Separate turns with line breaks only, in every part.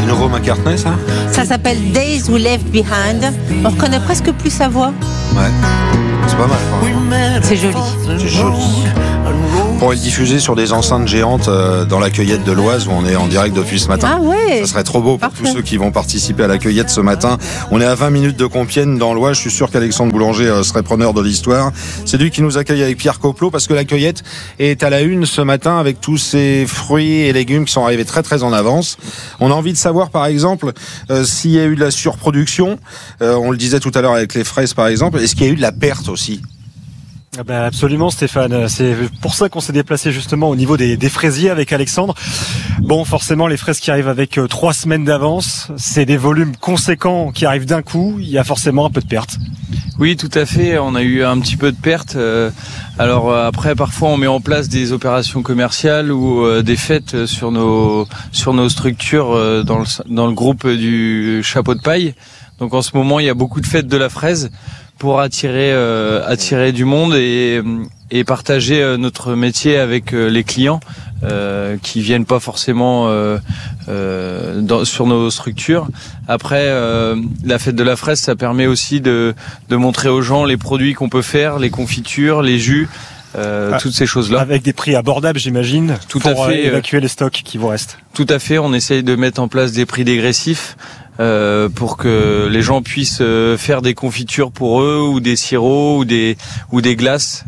le nouveau McCartney, ça ?
Ça s'appelle Days We Left Behind. On reconnaît presque plus sa voix.
Ouais. C'est pas mal, quand même.
C'est joli.
C'est joli. On pourrait le diffuser sur des enceintes géantes dans la cueillette de l'Oise où on est en direct depuis ce matin.
Ah ouais.
Ça serait trop beau pour tous ceux qui vont participer à la cueillette ce matin. On est à 20 minutes de Compiègne dans l'Oise. Je suis sûr qu'Alexandre Boulanger serait preneur de l'histoire. C'est lui qui nous accueille avec Pierre Coplot parce que la cueillette est à la une ce matin avec tous ces fruits et légumes qui sont arrivés très très en avance. On a envie de savoir par exemple s'il y a eu de la surproduction. On le disait tout à l'heure avec les fraises par exemple. Est-ce qu'il y a eu de la perte aussi ?
Absolument Stéphane, c'est pour ça qu'on s'est déplacé justement au niveau des fraisiers avec Alexandre. Bon, forcément les fraises qui arrivent avec 3 semaines d'avance, c'est des volumes conséquents qui arrivent d'un coup, il y a forcément un peu de perte.
Oui, tout à fait, on a eu un petit peu de perte. Alors après, parfois on met en place des opérations commerciales ou des fêtes sur nos structures dans le groupe du chapeau de paille. Donc en ce moment, il y a beaucoup de fêtes de la fraise pour attirer du monde et partager notre métier avec les clients qui viennent pas forcément sur nos structures. Après, la fête de la fraise, ça permet aussi de montrer aux gens les produits qu'on peut faire, les confitures, les jus. Toutes ces choses-là. Avec des prix abordables, j'imagine, tout pour à fait, évacuer les stocks qui vous restent. Tout à fait, on essaye de mettre en place des prix dégressifs pour que les gens puissent faire des confitures pour eux ou des sirops ou des glaces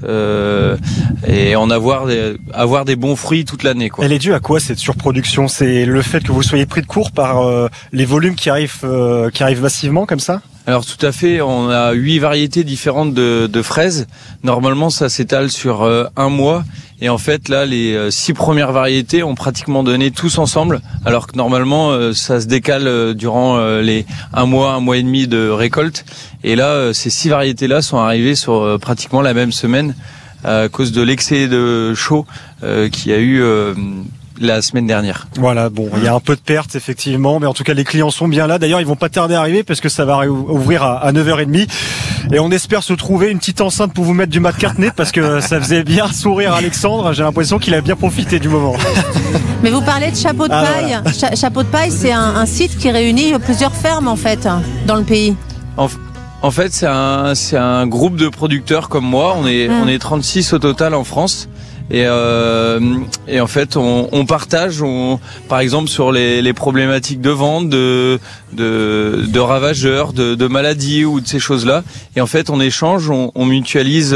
et en avoir des bons fruits toute l'année, quoi. Elle est due à quoi cette surproduction ? C'est le fait que vous soyez pris de court par les volumes qui arrivent massivement comme ça ? Alors tout à fait, on a 8 variétés différentes de fraises. Normalement, ça s'étale sur un mois. Et en fait, là, les 6 premières variétés ont pratiquement donné tous ensemble. Alors que normalement, ça se décale durant les un mois et demi de récolte. Et là, ces 6 variétés-là sont arrivées sur pratiquement la même semaine à cause de l'excès de chaud qu'il y a eu la semaine dernière. Voilà, bon, il y a un peu de perte effectivement, mais en tout cas les clients sont bien là. D'ailleurs, ils vont pas tarder à arriver parce que ça va ouvrir à 9h30 et on espère se trouver une petite enceinte pour vous mettre du McCartney parce que ça faisait bien sourire Alexandre. J'ai l'impression qu'il a bien profité du moment.
Mais vous parlez de Chapeau de Paille. Voilà. Chapeau de Paille, c'est un site qui réunit plusieurs fermes en fait dans le pays.
En fait, c'est un groupe de producteurs comme moi. On est 36 au total en France. Et en fait, on partage, par exemple sur les problématiques de vente, de ravageurs, de maladies ou de ces choses-là. Et en fait, on échange, on mutualise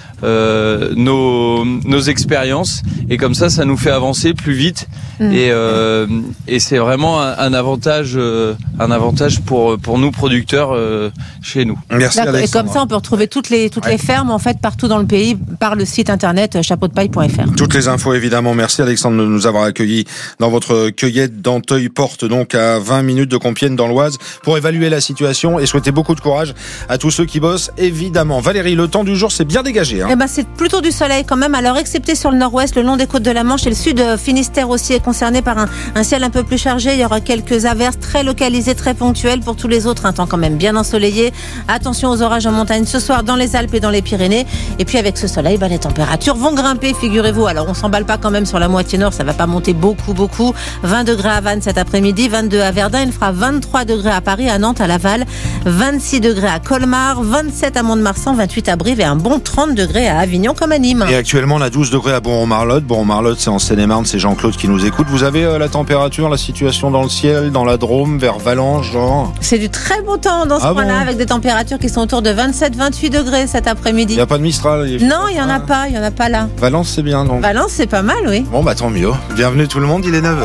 nos expériences. Et comme ça nous fait avancer plus vite. Et c'est vraiment un avantage pour nous producteurs chez nous.
Merci Alexandre.
Et comme ça, on peut retrouver toutes les fermes en fait partout dans le pays par le site internet chapeaudepaille.fr.
Toutes les infos évidemment. Merci Alexandre de nous avoir accueillis dans votre cueillette d'Anteuil-Porte, donc à 20 minutes de Compiègne dans l'Oise, pour évaluer la situation et souhaiter beaucoup de courage à tous ceux qui bossent évidemment. Valérie, le temps du jour c'est bien dégagé.
Eh ben, c'est plutôt du soleil quand même, alors excepté sur le nord-ouest, le long des côtes de la Manche et le sud Finistère aussi est concerné par un ciel un peu plus chargé. Il y aura quelques averses très localisées, très ponctuelles. Pour tous les autres, un temps quand même bien ensoleillé. Attention aux orages en montagne ce soir dans les Alpes et dans les Pyrénées. Et puis avec ce soleil, les températures vont grimper, figurez-vous. Alors on s'emballe pas quand même sur la moitié nord, ça va pas monter beaucoup. 20 degrés à Vannes cet après-midi, 22 à Verdun, il fera 23 degrés à Paris, à Nantes, à Laval, 26 degrés à Colmar, 27 à Mont-de-Marsan, 28 à Brive et un bon 30 degrés à Avignon comme à Nîmes.
Et actuellement on a 12 degrés à Boron-Marlotte. Boron-Marlotte c'est en Seine-et-Marne, c'est Jean-Claude qui nous écoute. Vous avez la température, la situation dans le ciel, dans la Drôme, vers Valence, genre?
C'est du très beau temps dans ce coin-là, avec des températures qui sont autour de 27-28 degrés cet après-midi.
Il n'y a pas de Mistral?
Non, il n'y en a pas là.
Valence c'est bien donc?
Valence c'est pas mal, oui.
Bon tant mieux. Bienvenue tout le monde, il est 9h.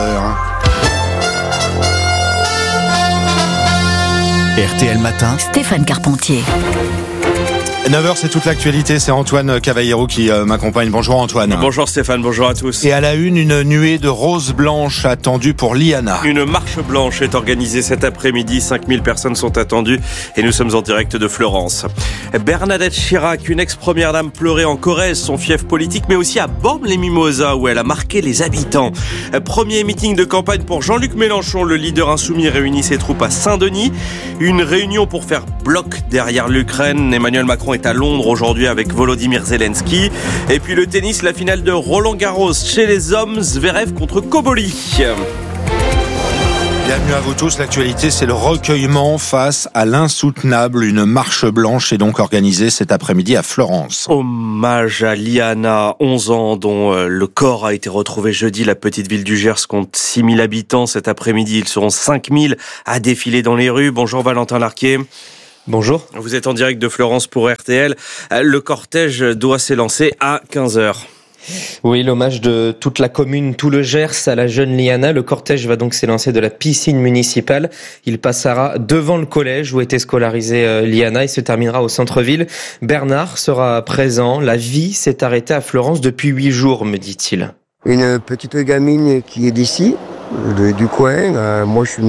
RTL Matin,
Stéphane Carpentier.
9h, c'est toute l'actualité, c'est Antoine Cavallero qui m'accompagne. Bonjour Antoine.
Bonjour Stéphane, bonjour à tous.
Et à la une nuée de roses blanches attendue pour Liana.
Une marche blanche est organisée cet après-midi, 5000 personnes sont attendues et nous sommes en direct de Florence. Bernadette Chirac, une ex-première dame pleurait en Corrèze, son fief politique, mais aussi à Bormes-les-Mimosas où elle a marqué les habitants. Premier meeting de campagne pour Jean-Luc Mélenchon, le leader insoumis réunit ses troupes à Saint-Denis. Une réunion pour faire bloc derrière l'Ukraine. Emmanuel Macron est à Londres aujourd'hui avec Volodymyr Zelensky. Et puis le tennis, la finale de Roland Garros chez les hommes, Zverev contre Koboli.
Bienvenue à vous tous. L'actualité, c'est le recueillement face à l'insoutenable. Une marche blanche est donc organisée cet après-midi à Florence.
Hommage à Liana, 11 ans, dont le corps a été retrouvé jeudi. La petite ville du Gers compte 6000 habitants. Cet après-midi, ils seront 5000 à défiler dans les rues. Bonjour Valentin Larquier.
Bonjour.
Vous êtes en direct de Florence pour RTL. Le cortège doit s'élancer à 15h.
Oui, l'hommage de toute la commune, tout le Gers à la jeune Liana. Le cortège va donc s'élancer de la piscine municipale. Il passera devant le collège où était scolarisée Liana et se terminera au centre-ville. Bernard sera présent. La vie s'est arrêtée à Florence depuis 8 jours, me dit-il.
Une petite gamine qui est d'ici, du coin. Moi, je suis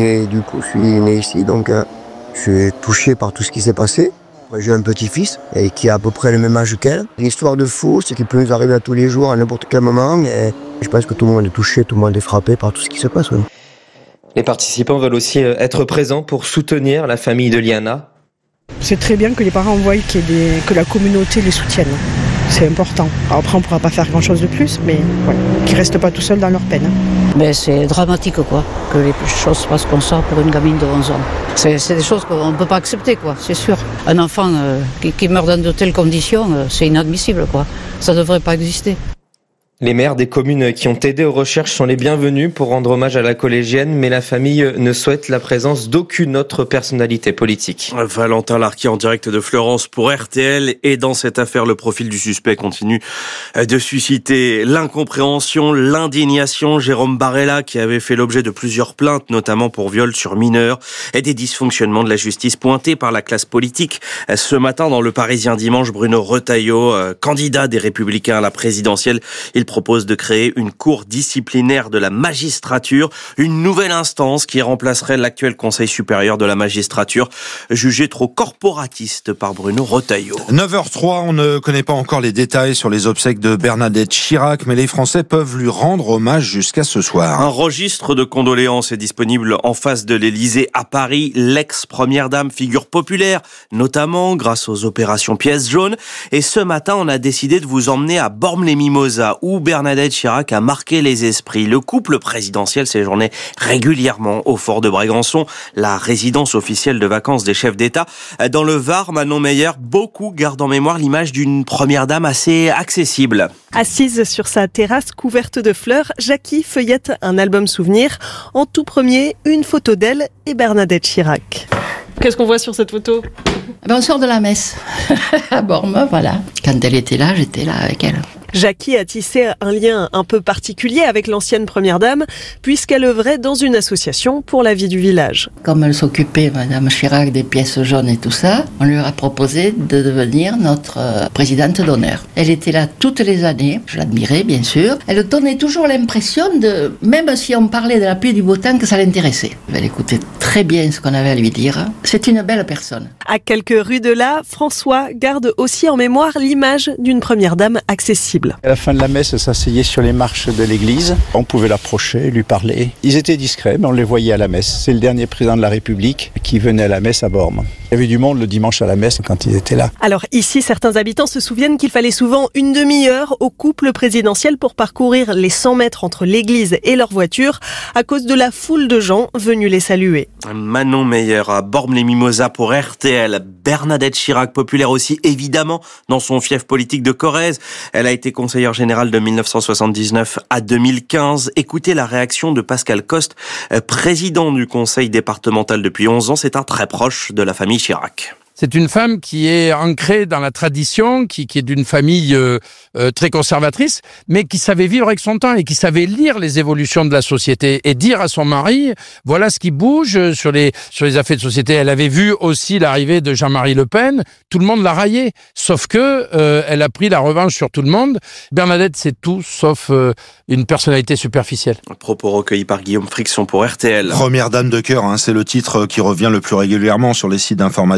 né ici, donc je suis touché par tout ce qui s'est passé. J'ai un petit-fils qui a à peu près le même âge qu'elle. Une histoire de fou, ce qui peut nous arriver à tous les jours, à n'importe quel moment. Et je pense que tout le monde est touché, tout le monde est frappé par tout ce qui se passe. Ouais.
Les participants veulent aussi être présents pour soutenir la famille de Liana.
C'est très bien que les parents voient que la communauté les soutienne. C'est important. Alors après, on ne pourra pas faire grand-chose de plus, mais voilà, qu'ils ne restent pas tout seuls dans leur peine.
Mais c'est dramatique, quoi, que les choses se passent comme ça pour une gamine de 11 ans. C'est des choses qu'on ne peut pas accepter, quoi, c'est sûr. Un enfant qui meurt dans de telles conditions, c'est inadmissible, quoi. Ça ne devrait pas exister.
Les maires des communes qui ont aidé aux recherches sont les bienvenus pour rendre hommage à la collégienne, mais la famille ne souhaite la présence d'aucune autre personnalité politique.
Valentin Larquier en direct de Florence pour RTL. Et dans cette affaire, le profil du suspect continue de susciter l'incompréhension, l'indignation. Jérôme Barella, qui avait fait l'objet de plusieurs plaintes, notamment pour viol sur mineurs, et des dysfonctionnements de la justice pointés par la classe politique. Ce matin, dans Le Parisien dimanche, Bruno Retailleau, candidat des Républicains à la présidentielle, il propose de créer une cour disciplinaire de la magistrature, une nouvelle instance qui remplacerait l'actuel Conseil supérieur de la magistrature, jugé trop corporatiste par Bruno Retailleau.
9h03, on ne connaît pas encore les détails sur les obsèques de Bernadette Chirac, mais les Français peuvent lui rendre hommage jusqu'à ce soir.
Un registre de condoléances est disponible en face de l'Élysée à Paris. L'ex-première dame, figure populaire, notamment grâce aux opérations pièces jaunes. Et ce matin, on a décidé de vous emmener à Bormes-les-Mimosas, où Bernadette Chirac a marqué les esprits. Le couple présidentiel séjournait régulièrement au fort de Brégançon, la résidence officielle de vacances des chefs d'État. Dans le Var, Manon Meyer, beaucoup gardent en mémoire l'image d'une première dame assez accessible.
Assise sur sa terrasse couverte de fleurs, Jackie feuillette un album souvenir. En tout premier, une photo d'elle et Bernadette Chirac. Qu'est-ce qu'on voit sur cette photo ?
On sort de la messe à Bormes, voilà. Quand elle était là, j'étais là avec elle.
Jackie a tissé un lien un peu particulier avec l'ancienne première dame, puisqu'elle œuvrait dans une association pour la vie du village.
Comme elle s'occupait, Madame Chirac, des pièces jaunes et tout ça, on lui a proposé de devenir notre présidente d'honneur. Elle était là toutes les années, je l'admirais bien sûr. Elle donnait toujours l'impression de, même si on parlait de la pluie et du beau temps, que ça l'intéressait. Elle écoutait très bien ce qu'on avait à lui dire. C'est une belle personne.
À quelques rues de là, François garde aussi en mémoire l'image d'une première dame accessible.
À la fin de la messe, elle s'asseyait sur les marches de l'église. On pouvait l'approcher, lui parler. Ils étaient discrets, mais on les voyait à la messe. C'est le dernier président de la République qui venait à la messe à Bormes. Il y avait du monde le dimanche à la messe quand ils étaient là.
Alors ici, certains habitants se souviennent qu'il fallait souvent une demi-heure au couple présidentiel pour parcourir les 100 mètres entre l'église et leur voiture à cause de la foule de gens venus les saluer.
Manon Meyer à Bormes-les-Mimosas pour RTL. Bernadette Chirac, populaire aussi évidemment dans son fief politique de Corrèze. Elle a été conseillère générale de 1979 à 2015. Écoutez la réaction de Pascal Coste, président du conseil départemental depuis 11 ans. C'est un très proche de la famille Chirac.
C'est une femme qui est ancrée dans la tradition, qui est d'une famille très conservatrice, mais qui savait vivre avec son temps et qui savait lire les évolutions de la société et dire à son mari, voilà ce qui bouge sur les affaires de société. Elle avait vu aussi l'arrivée de Jean-Marie Le Pen, tout le monde l'a raillé, sauf que elle a pris la revanche sur tout le monde. Bernadette, c'est tout sauf une personnalité superficielle.
Propos recueillis par Guillaume Friction pour RTL.
Première dame de cœur, c'est le titre qui revient le plus régulièrement sur les sites d'information où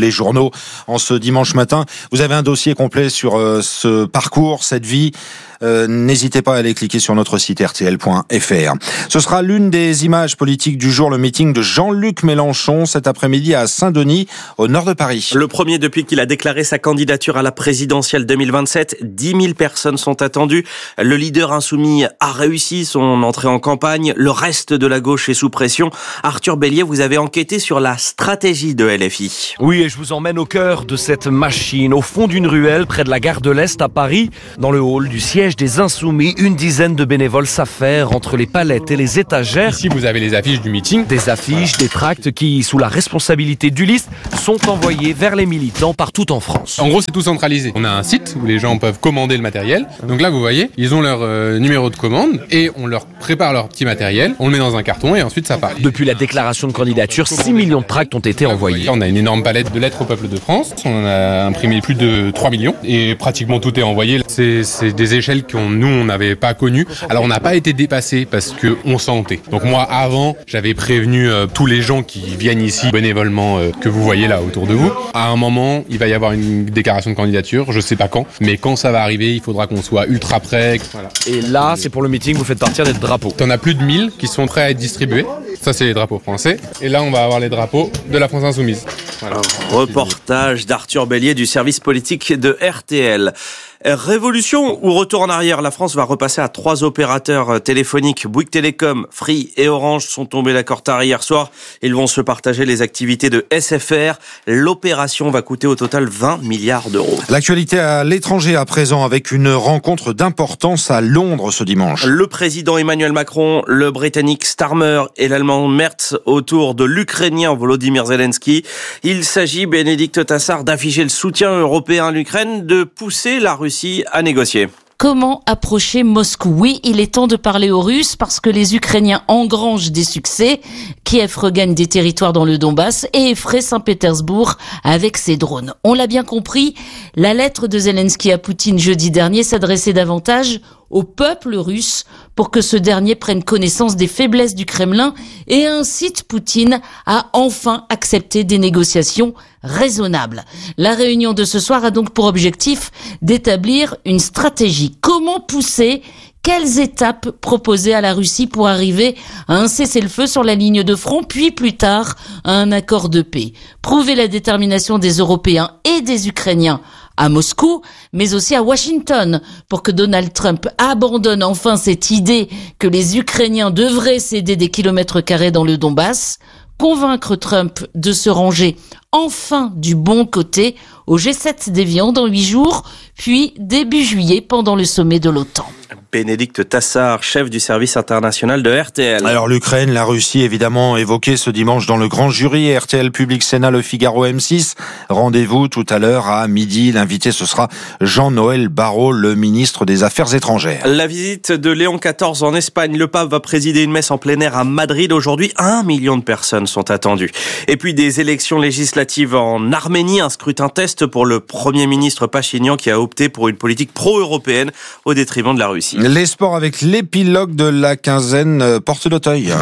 les journaux en ce dimanche matin. Vous avez un dossier complet sur ce parcours, cette vie. N'hésitez pas à aller cliquer sur notre site rtl.fr. Ce sera l'une des images politiques du jour, le meeting de Jean-Luc Mélenchon cet après-midi à Saint-Denis, au nord de Paris.
Le premier depuis qu'il a déclaré sa candidature à la présidentielle 2027. 10 000 personnes sont attendues. Le leader insoumis a réussi son entrée en campagne. Le reste de la gauche est sous pression. Arthur Bélier, vous avez enquêté sur la stratégie de LFI.
Oui, et je vous emmène au cœur de cette machine, au fond d'une ruelle près de la gare de l'Est à Paris, dans le hall du siège des Insoumis. Une dizaine de bénévoles s'affairent entre les palettes et les étagères.
Ici, vous avez les affiches du meeting.
Des affiches, des tracts qui, sous la responsabilité d'Ulysse, sont envoyés vers les militants partout en France.
En gros, c'est tout centralisé. On a un site où les gens peuvent commander le matériel. Donc là, vous voyez, ils ont leur numéro de commande et on leur prépare leur petit matériel. On le met dans un carton et ensuite ça part.
Depuis la déclaration de candidature, 6 millions de tracts ont été envoyés.
On a une énorme palette de lettres au peuple de France. On en a imprimé plus de 3 millions et pratiquement tout est envoyé. C'est des échelles nous, on n'avait pas connu. Alors, on n'a pas été dépassé parce qu'on sentait. Donc moi, avant, j'avais prévenu tous les gens qui viennent ici bénévolement que vous voyez là autour de vous. À un moment, il va y avoir une déclaration de candidature, je sais pas quand, mais quand ça va arriver, il faudra qu'on soit ultra prêt. Voilà.
Et là, c'est pour le meeting, vous faites partir des drapeaux.
On a plus de 1000 qui sont prêts à être distribués. Ça, c'est les drapeaux français. Et là, on va avoir les drapeaux de la France Insoumise. Voilà.
Reportage d'Arthur Bélier du service politique de RTL. Révolution ou retour en arrière, la France va repasser à 3 opérateurs téléphoniques. Bouygues Télécom, Free et Orange sont tombés d'accord tard hier soir. Ils vont se partager les activités de SFR. L'opération va coûter au total 20 milliards d'euros.
L'actualité à l'étranger à présent avec une rencontre d'importance à Londres ce dimanche.
Le président Emmanuel Macron, le Britannique Starmer et l'Allemand Merz autour de l'Ukrainien Volodymyr Zelensky. Il s'agit, Bénédicte Tassard, d'afficher le soutien européen à l'Ukraine, de pousser la Russie à négocier.
Comment approcher Moscou ? Oui, il est temps de parler aux Russes parce que les Ukrainiens engrangent des succès. Kiev regagne des territoires dans le Donbass et effraie Saint-Pétersbourg avec ses drones. On l'a bien compris, la lettre de Zelensky à Poutine jeudi dernier s'adressait davantage au peuple russe pour que ce dernier prenne connaissance des faiblesses du Kremlin et incite Poutine à enfin accepter des négociations raisonnables. La réunion de ce soir a donc pour objectif d'établir une stratégie. Comment pousser ? Quelles étapes proposer à la Russie pour arriver à un cessez-le-feu sur la ligne de front, puis plus tard à un accord de paix ? Prouver la détermination des Européens et des Ukrainiens à Moscou, mais aussi à Washington, pour que Donald Trump abandonne enfin cette idée que les Ukrainiens devraient céder des kilomètres carrés dans le Donbass, convaincre Trump de se ranger enfin du bon côté au G7 d'Évian dans 8 jours, puis début juillet pendant le sommet de l'OTAN.
Bénédicte Tassard, chef du service international de RTL.
Alors l'Ukraine, la Russie évidemment évoquée ce dimanche dans le grand jury RTL Public Sénat Le Figaro M6. Rendez-vous tout à l'heure à midi. L'invité ce sera Jean-Noël Barrot, le ministre des Affaires étrangères.
La visite de Léon XIV en Espagne. Le pape va présider une messe en plein air à Madrid. Aujourd'hui, 1 million de personnes sont attendues. Et puis des élections législatives en Arménie. Un scrutin test pour le Premier ministre Pachinian qui a opté pour une politique pro-européenne au détriment de la Russie.
Les sports avec l'épilogue de la quinzaine porte d'Auteuil.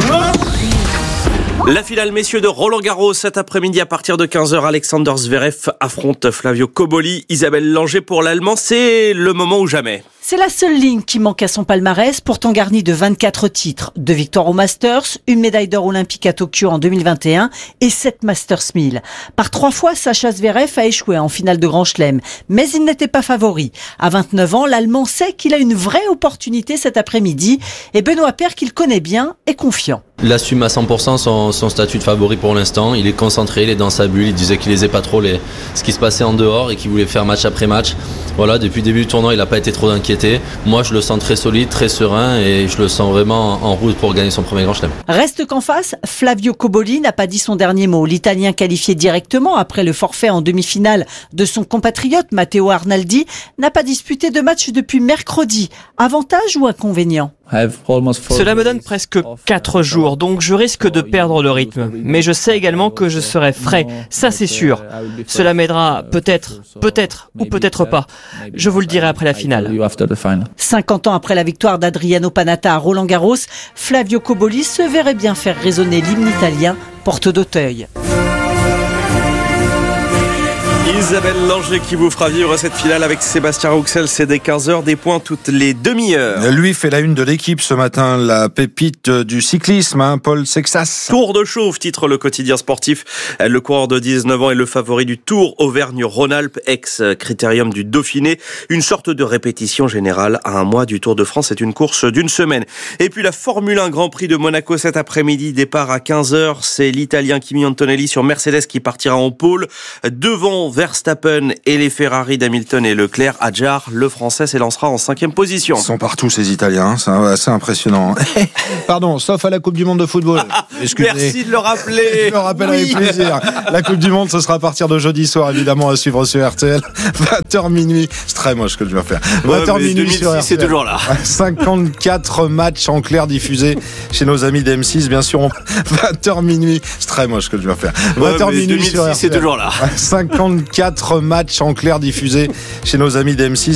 La finale messieurs de Roland-Garros cet après-midi à partir de 15h. Alexander Zverev affronte Flavio Cobolli. Isabelle Langer pour l'Allemand, c'est le moment ou jamais.
C'est la seule ligne qui manque à son palmarès, pourtant garni de 24 titres, 2 victoires au Masters, une médaille d'or olympique à Tokyo en 2021 et 7 Masters 1000. Par 3 fois, Sacha Zverev a échoué en finale de Grand Chelem, mais il n'était pas favori. À 29 ans, l'Allemand sait qu'il a une vraie opportunité cet après-midi et Benoît Paire, qu'il connaît bien, est confiant.
Il assume à 100% son statut de favori pour l'instant. Il est concentré, il est dans sa bulle. Il disait qu'il lisait pas trop ce qui se passait en dehors et qu'il voulait faire match après match. Voilà, depuis le début du tournoi, il n'a pas été trop inquiété. Moi, je le sens très solide, très serein et je le sens vraiment en route pour gagner son premier Grand Chelem.
Reste qu'en face, Flavio Cobolli n'a pas dit son dernier mot. L'Italien qualifié directement après le forfait en demi-finale de son compatriote Matteo Arnaldi n'a pas disputé de match depuis mercredi. Avantage ou inconvénient ?
Cela me donne presque 4 jours, donc je risque de perdre le rythme. Mais je sais également que je serai frais, ça c'est sûr. Cela m'aidera peut-être ou peut-être pas. Je vous le dirai après la finale.
50 ans après la victoire d'Adriano Panatta à Roland-Garros, Flavio Cobolli se verrait bien faire résonner l'hymne italien, porte d'Auteuil.
Isabelle Langer qui vous fera vivre cette finale avec Sébastien Rouxel. C'est dès 15h, des points toutes les demi-heures.
Lui fait la une de l'équipe ce matin, la pépite du cyclisme, Paul Sexas.
Tour de Chauve, titre le quotidien sportif. Le coureur de 19 ans est le favori du Tour Auvergne-Rhône-Alpes, ex-critérium du Dauphiné. Une sorte de répétition générale à un mois du Tour de France. C'est une course d'une semaine. Et puis la Formule 1 Grand Prix de Monaco cet après-midi, départ à 15h. C'est l'Italien Kimi Antonelli sur Mercedes qui partira en pôle. Devant Verstappen et les Ferrari d'Hamilton et Leclerc, Adjar, le Français, s'élancera en 5e position.
Ils sont partout ces Italiens, c'est assez impressionnant. Pardon, sauf à la Coupe du Monde de football. Excusez.
Merci de le rappeler.
Je le rappelle avec plaisir. La Coupe du Monde, ce sera à partir de jeudi soir, évidemment, à suivre sur RTL. 20h minuit. C'est très moche que je vais faire. 20h minuit sur RTL.
C'est toujours là.
54 matchs en clair diffusés chez nos amis d'M6, bien sûr. 20h minuit. C'est très moche que je vais faire. 20h minuit sur RTL.
C'est toujours là.
54 matchs en clair diffusés chez nos amis d'M6.